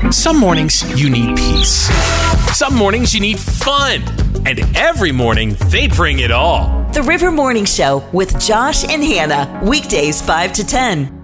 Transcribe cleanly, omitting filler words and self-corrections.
Some mornings you need peace. Some mornings you need fun. And every morning they bring it all. The River Morning Show with Josh and Hannah. Weekdays 5 to 10.